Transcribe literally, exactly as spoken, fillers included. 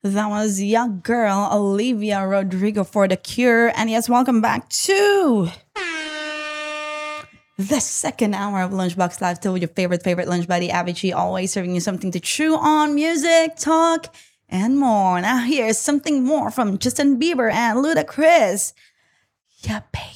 That was young girl Olivia Rodrigo for The Cure. And yes, welcome back to the second hour of Lunchbox Live, still with your favorite, favorite lunch buddy, Abby G, always serving you something to chew on, music, talk, and more. Now here's something more from Justin Bieber and Ludacris. Yeah, baby.